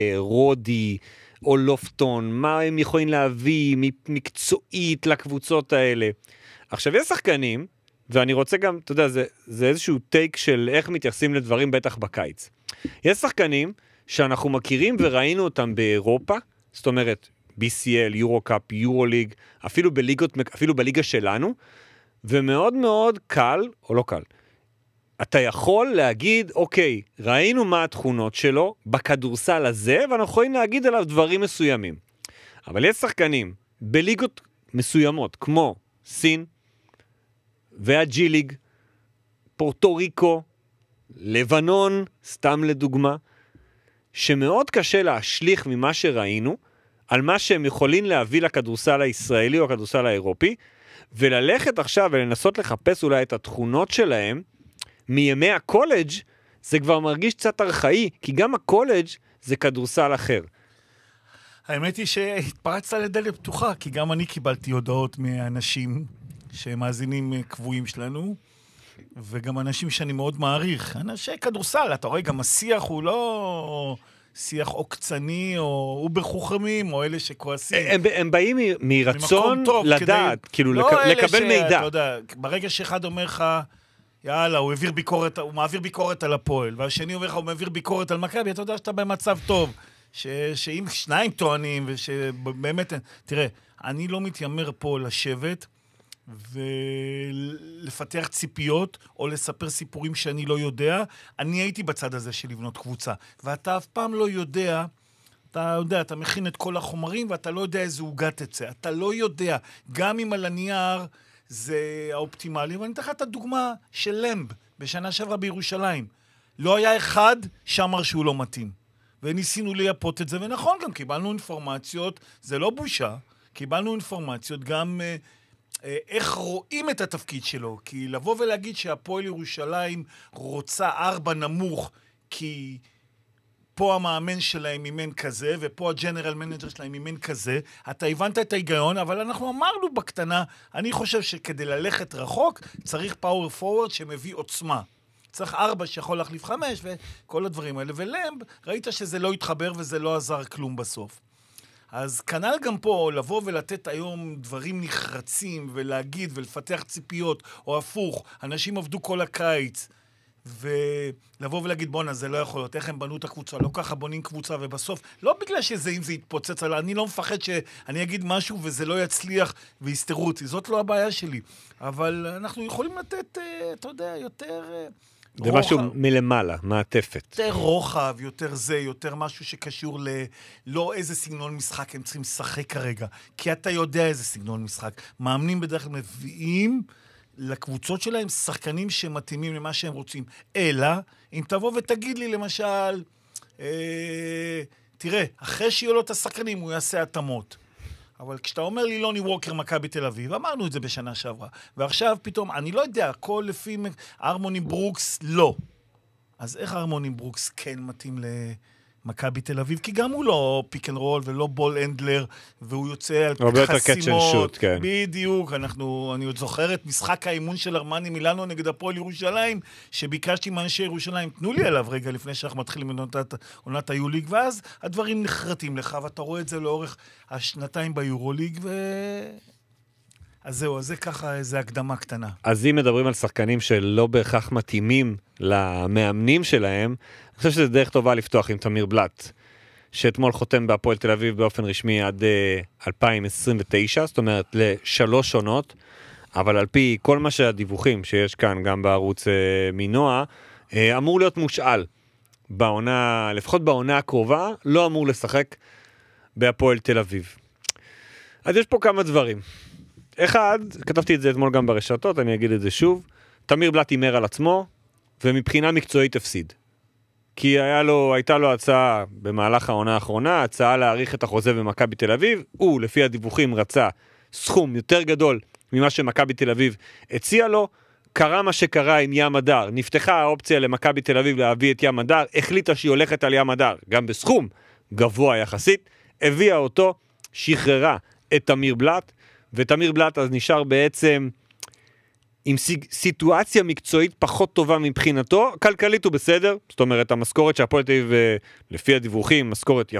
רודי או לופטון, מה הם יכולים להביא מקצועית לקבוצות האלה. עכשיו, יש שחקנים, ואני רוצה גם, אתה יודע, זה איזשהו טייק של איך מתייחסים לדברים בטח בקיץ. יש שחקנים שאנחנו מכירים וראינו אותם באירופה, זאת אומרת, BCL, יורו-קאפ, יורו-ליג, אפילו בליגה שלנו, ומאוד מאוד קל, או לא קל, אתה יכול להגיד, אוקיי, ראינו מה התכונות שלו בכדורסל הזה, ואנחנו יכולים להגיד עליו דברים מסוימים. אבל יש שחקנים בליגות מסוימות, כמו סין, והג'י ליג, פורטו ריקו, לבנון, סתם לדוגמה, שמאוד קשה להשליך ממה שראינו, על מה שהם יכולים להביא לכדורסל הישראלי או הכדורסל האירופי, וללכת עכשיו ולנסות לחפש אולי את התכונות שלהם, מימי הקולג' זה כבר מרגיש קצת ארכאי, כי גם הקולג' זה כדורסל אחר. האמת היא שהתפרצת לדלת פתוחה, כי גם אני קיבלתי הודעות מאנשים שמאזינים קבועים שלנו, וגם אנשים שאני מאוד מעריך. אנשי כדורסל, אתה רואה, גם השיח הוא לא שיח עוקצני, או אובר חוכמים, או אלה שכועסים. הם באים מרצון לדעת, כאילו לקבל מידע. אתה יודע, ברגע שאחד אומר לך, יאללה, הוא מעביר ביקורת על הפועל, והשני אומר לך, הוא מעביר ביקורת על מכבי, אתה יודע שאתה במצב טוב, שאם שניים טוענים, ושבאמת, תראה, אני לא מתיימר פה לשבת, ולפתח ציפיות, או לספר סיפורים שאני לא יודע. אני הייתי בצד הזה של לבנות קבוצה, ואתה אף פעם לא יודע, אתה יודע, אתה מכין את כל החומרים, ואתה לא יודע איזה עוגה תצא, אתה לא יודע, גם אם על הנייר זה האופטימלי, ואני אתן לך את הדוגמה של למב, בשנה שעברה בירושלים. לא היה אחד שאמר שהוא לא מתאים, וניסינו לייפות את זה, ונכון, גם קיבלנו אינפורמציות, זה לא בושה, קיבלנו אינפורמציות גם איך רואים את התפקיד שלו, כי לבוא ולהגיד שהפועל ירושלים רוצה 4 נמוך, כי פה המאמן שלהם אימן כזה, ופה הג'נרל מנג'ר שלהם אימן כזה, אתה הבנת את ההיגיון, אבל אנחנו אמרנו בקטנה, אני חושב שכדי ללכת רחוק, צריך פאוור פורוורד שמביא עוצמה. צריך 4 שיכול להחליף 5, וכל הדברים האלה. ולמב, ראית שזה לא התחבר וזה לא עזר כלום בסוף. אז כנ"ל גם פה, לבוא ולתת היום דברים נחרצים, ולהגיד ולפתח ציפיות, או הפוך, אנשים עבדו כל הקיץ, ולבוא ולהגיד, בונה, זה לא יכול להיות, איך הם בנו את הקבוצה, לא ככה בונים קבוצה, ובסוף, לא בגלל שזה, אם זה יתפוצץ עליי, אני לא מפחד שאני אגיד משהו, וזה לא יצליח, ויסתרו אותי, זאת לא הבעיה שלי. אבל אנחנו יכולים לתת, אתה יודע, יותר זה משהו מלמעלה, מעטפת. יותר רוחב, יותר זה, יותר משהו שקשור לא איזה סגנון משחק הם צריכים לשחק כרגע, כי אתה יודע איזה סגנון משחק. מאמנים בדרך כלל מביאים לקבוצות שלהם שחקנים שמתאימים למה שהם רוצים. אלא, אם תבוא ותגיד לי למשל, תראה, אחרי שיהיו לו את השחקנים הוא יעשה התאמות. אבל כשאתה אומר לי לוני ווקר מכבי תל אביב, אמרנו את זה בשנה שעברה, ועכשיו פתאום, אני לא יודע, הכל לפי ארמוני ברוקס, לא. אז איך ארמוני ברוקס כן מתאים למכבי תל אביב? כי גם הוא לא פיק אנד רול ולא בול אנדלר, והוא יוצא על חסימות. כן. בדיוק, אני עוד זוכר את משחק האימון של ארמני מילאנו נגד הפועל ירושלים, שביקשתי מאנשי ירושלים, תנו לי עליו רגע לפני שאנחנו מתחילים עונת היוליג, ואז הדברים נחרטים לך, ואתה רואה את זה לאורך השנתיים ביורוליג, אז זהו, אז זה ככה איזו הקדמה קטנה. אז אם מדברים על שחקנים שלא בהכרח מתאימים למאמנים שלהם, אני חושב שזה דרך טובה לפתוח עם תמיר בלט, שאתמול חותם בהפועל תל אביב באופן רשמי עד 2029, זאת אומרת ל3 עונות, אבל על פי כל מה שהדיווחים שיש כאן, גם בערוץ מנוע, אמור להיות מושאל בעונה, לפחות בעונה הקרובה, לא אמור לשחק בהפועל תל אביב. אז יש פה כמה דברים. אחד, כתבתי את זה אתמול גם ברשתות, אני אגיד את זה שוב, תמיר בלט אימר על עצמו, ומבחינה מקצועית הפסיד. כי הייתה לו הצעה במהלך העונה האחרונה, הצעה להאריך את החוזה במכבי תל אביב, הוא לפי הדיווחים רצה סכום יותר גדול ממה שמכבי תל אביב הציע לו, קרה מה שקרה עם ים הדר, נפתחה האופציה למכבי תל אביב להביא את ים הדר, החליטה שהיא הולכת על ים הדר, גם בסכום גבוה יחסית, הביאה אותו, שחררה את תמיר בלט, ותמיר בלט אז נשאר בעצם עם סיטואציה מקצועית פחות טובה מבחינתו, כלכלית הוא בסדר, זאת אומרת, המשכורת שהפועל תל אביב, לפי הדיווחים, משכורת